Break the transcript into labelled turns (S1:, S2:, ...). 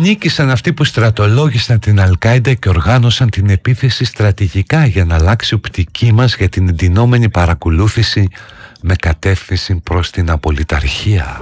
S1: Νίκησαν αυτοί που στρατολόγησαν την Αλ-Κάιντα και οργάνωσαν την επίθεση στρατηγικά για να αλλάξει οπτική μας για την εντυνόμενη παρακολούθηση με κατεύθυνση προς την απολυταρχία.